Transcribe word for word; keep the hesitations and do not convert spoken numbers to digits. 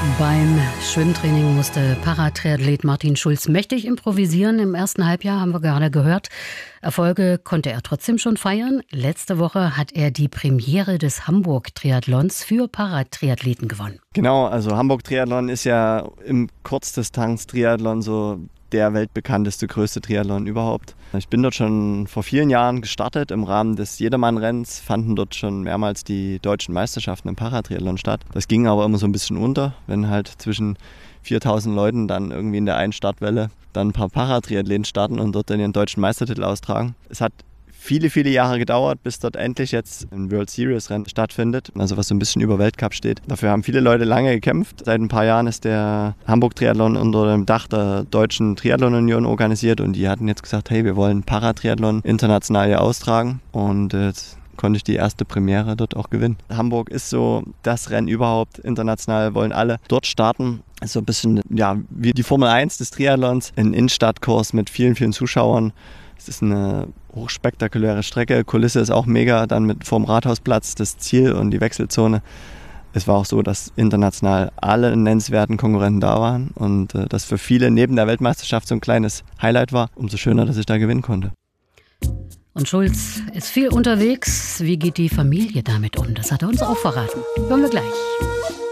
Beim Schwimmtraining musste Paratriathlet Martin Schulz mächtig improvisieren. Im ersten Halbjahr haben wir gerade gehört. Erfolge konnte er trotzdem schon feiern. Letzte Woche hat er die Premiere des Hamburg-Triathlons für Paratriathleten gewonnen. Genau, also Hamburg-Triathlon ist ja im Kurzdistanz-Triathlon so der weltbekannteste, größte Triathlon überhaupt. Ich bin dort schon vor vielen Jahren gestartet. Im Rahmen des Jedermann-Renns fanden dort schon mehrmals die deutschen Meisterschaften im Paratriathlon statt. Das ging aber immer so ein bisschen unter, wenn halt zwischen viertausend Leuten dann irgendwie in der einen Startwelle dann ein paar Paratriathleten starten und dort dann ihren deutschen Meistertitel austragen. Es hat viele, viele Jahre gedauert, bis dort endlich jetzt ein World Series Rennen stattfindet, also was so ein bisschen über Weltcup steht. Dafür haben viele Leute lange gekämpft. Seit ein paar Jahren ist der Hamburg Triathlon unter dem Dach der Deutschen Triathlon Union organisiert und die hatten jetzt gesagt, hey, wir wollen Paratriathlon international hier austragen und jetzt konnte ich die erste Premiere dort auch gewinnen. Hamburg ist so das Rennen überhaupt, international wollen alle dort starten. Ist so ein bisschen ja, wie die Formel eins des Triathlons, ein Innenstadtkurs mit vielen, vielen Zuschauern. Es ist eine hochspektakuläre Strecke, Kulisse ist auch mega, dann mit vorm Rathausplatz das Ziel und die Wechselzone. Es war auch so, dass international alle nennenswerten Konkurrenten da waren und äh, das für viele neben der Weltmeisterschaft so ein kleines Highlight war. Umso schöner, dass ich da gewinnen konnte. Und Schulz ist viel unterwegs. Wie geht die Familie damit um? Das hat er uns auch verraten. Hören wir gleich.